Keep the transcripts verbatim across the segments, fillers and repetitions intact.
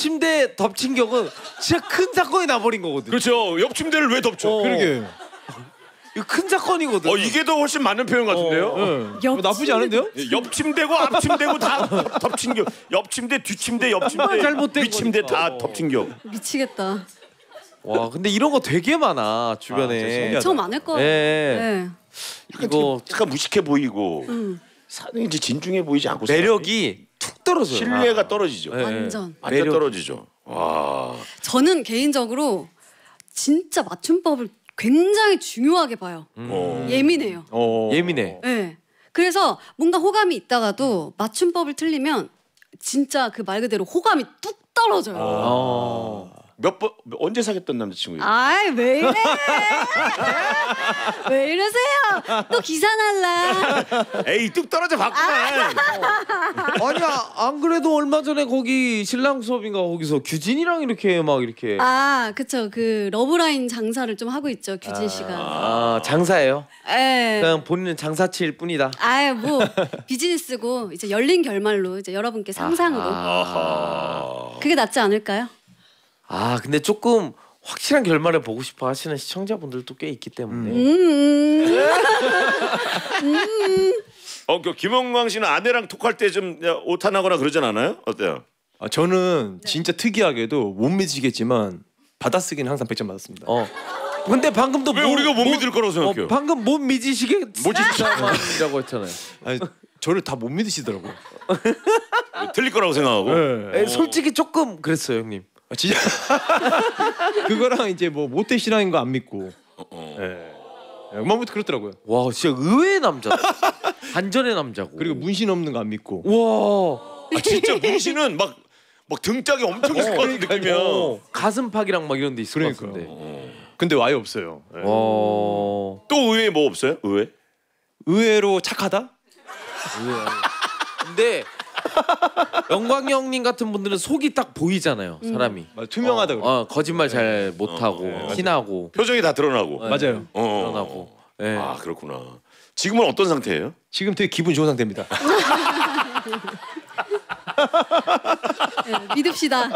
침대 덮친 격은 진짜 큰 사건이 나버린 거거든. 그렇죠. 옆 침대를 왜 덮죠? 어. 그러게. 이거 큰 사건이거든. 어 이게 더 훨씬 맞는 표현 같은데요? 어, 네. 어, 나쁘지 않은데요? 옆 침대고 앞 침대고 다 덮- 덮친 격. 옆 침대, 뒤 침대, 옆 침대, 잘못된 위 침대 거니까. 다 덮친 격. 미치겠다. 와 근데 이런 거 되게 많아 주변에. 아, 신기하다. 저 많을 거예요. 예. 네. 이거 약간 무식해 보이고 음. 사는 이제 진중해 보이지 않고 매력이 툭 떨어져요. 신뢰가 떨어지죠. 네. 완전. 완전 매력. 떨어지죠. 와. 저는 개인적으로 진짜 맞춤법을 굉장히 중요하게 봐요. 어. 예민해요. 어. 예민해. 네. 그래서 뭔가 호감이 있다가도 맞춤법을 틀리면 진짜 그 말 그대로 호감이 뚝 떨어져요. 어. 몇 번 언제 사귀었던 남자친구예요? 아이 왜 이래? 왜 이러세요? 또 기사 날라. 에이 뚝 떨어져 봤구만. 아니야 안 그래도 얼마 전에 거기 신랑 수업인가 거기서 규진이랑 이렇게 막 이렇게. 아 그쵸 그 러브라인 장사를 좀 하고 있죠 규진 씨가. 아 장사예요. 예. 그냥 본인은 장사치일 뿐이다. 아예 뭐 비즈니스고 이제 열린 결말로 이제 여러분께 상상으로 아하. 그게 낫지 않을까요? 아 근데 조금 확실한 결말을 보고 싶어 하시는 시청자분들도 꽤 있기 때문에. 음. 어, 그 김영광 씨는 아내랑 톡할 때 좀 오타나거나 그러진 않아요? 어때요? 아, 저는 진짜 특이하게도 못 믿으시겠지만 받아쓰기는 항상 백 점 받았습니다. 어. 근데 방금도 왜 우리가 못 믿을 거라고 생각해요? 어, 방금 못 믿으시게 못 믿으시라고 했잖아요. 아니, 저를 다 못 믿으시더라고요. 틀릴 거라고 생각하고. 네. 에, 솔직히 조금 그랬어요 형님. 아, 진짜 그거랑 이제 뭐 모태 신앙인 거 안 믿고. 어. 예. 엄마부터 그렇더라고요. 와 진짜 의외의 남자. 반전의 남자고. 그리고 문신 없는 거 안 믿고. 와. 아, 진짜 문신은 막 막 등짝이 엄청 있을 것 같은 느낌이야. 어, 가슴팍이랑 막 이런 데 있을 것 그러니까요. 같은데. 근데 아예 없어요. 예. 와. 또 의외 뭐 없어요? 의외? 의외로 착하다? 근데 영광이 형님 같은 분들은 속이 딱 보이잖아요 사람이. 맞아, 투명하다 그래. 어, 거짓말 잘 못하고 어, 어, 티나고 표정이 다 드러나고. 네. 맞아요. 어. 드러나고. 예. 아 그렇구나. 지금은 어떤 상태예요? 지금 되게 기분 좋은 상태입니다. 네, 믿읍시다.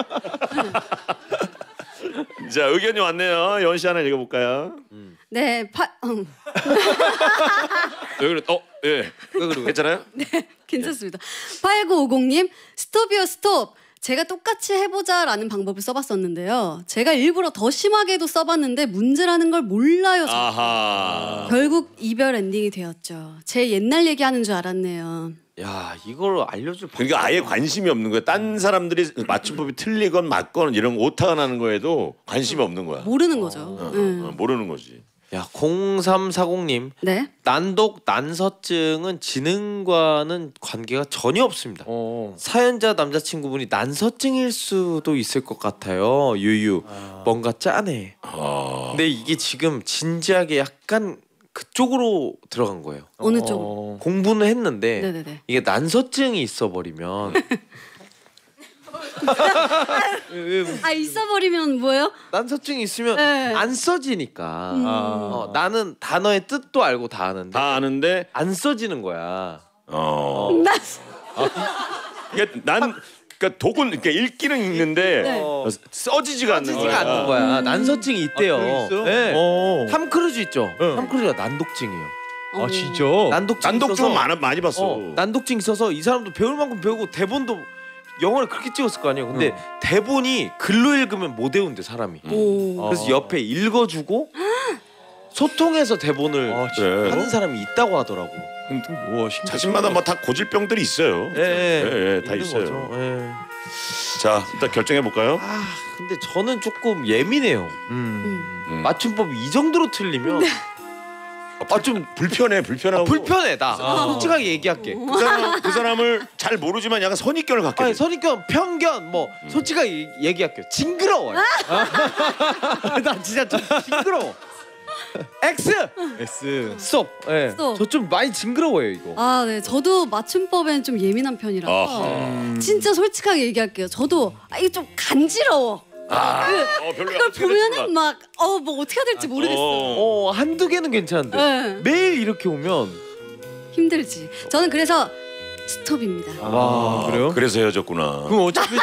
자 의견이 왔네요. 연 씨 하나 읽어볼까요? 네, 파, 음, 왜 그래? 어, 예. 괜찮아요? 괜찮습니다. 팔구오공님 스톱이요 스톱. 제가 똑같이 해보자라는 방법을 써봤었는데요. 제가 일부러 더 심하게도 써봤는데 문제라는 걸 몰라요. 저. 아하. 결국 이별 엔딩이 되었죠. 제 옛날 얘기하는 줄 알았네요. 야 이걸 알려줄 그러니까 아예 관심이 없는 거야. 딴 사람들이 맞춤법이 틀리건 맞건 이런 오타가 나는 거에도 관심이 없는 거야. 모르는 거죠. 어, 네. 어, 모르는 거지. 야 공삼사공님 네. 난독 난서증은 지능과는 관계가 전혀 없습니다. 어. 사연자 남자친구분이 난서증일 수도 있을 것 같아요. 유유 뭔가 짠해. 아. 근데 이게 지금 진지하게 약간 그쪽으로 들어간 거예요. 어느 쪽? 어. 공부는 했는데 네네네. 이게 난서증이 있어버리면 아 있어버리면 뭐예요? 난서증이 있으면 네. 안 써지니까 음. 어, 나는 단어의 뜻도 알고 다 아는데 다 아는데 안 써지는 거야. 어. 나 그러니까 난 그러니까 독은 그러니까 읽기는 읽는데 네. 어, 써지지가 않는 거야. 써지지가 않는 거야. 난서증이 있대요. 아, 그게 있어요? 네. 어. 탐 크루즈 있죠. 네. 탐 크루즈가 난독증이에요. 아 진짜? 난독증 난독 있어서 좀 많이 많이 봤어. 어, 난독증 있어서 이 사람도 배울 만큼 배우고 대본도 영어를 그렇게 찍었을 거 아니에요. 근데 대본이 글로 읽으면 못 외운대 사람이. 오. 아. 그래서 옆에 읽어주고 소통해서 대본을 아, 그래. 하는 사람이 있다고 하더라고. 와 신기하다. 자신마다 뭐 다 고질병들이 있어요. 예, 예. 예, 예, 다 있는 있어요. 거죠. 예. 자 일단 결정해 볼까요? 아 근데 저는 조금 예민해요. 음. 음. 맞춤법이 이 정도로 틀리면 아 좀 불편해 불편하고. 불편해 나. 아. 솔직하게 얘기할게. 그, 사람, 그 사람을 잘 모르지만 약간 선입견을 갖게 아니 돼. 선입견, 편견 뭐 솔직하게 얘기할게요. 징그러워요. 나 진짜 좀 징그러워. X S. 스톱. 예. 스톱. 저 좀 많이 징그러워요 이거. 아, 네. 저도 맞춤법엔 좀 예민한 편이라서 아하. 진짜 솔직하게 얘기할게요. 저도 아, 이게 좀 간지러워. 아, 그, 어, 별로 그걸 어떻게 될지 보면은 막 어 뭐 어떻게 해야 될지 모르겠어요. 어. 어 한두 개는 괜찮은데 네. 매일 이렇게 오면 힘들지. 저는 그래서 스톱입니다. 아, 그래요? 그래서 헤어졌구나. 그럼 어차피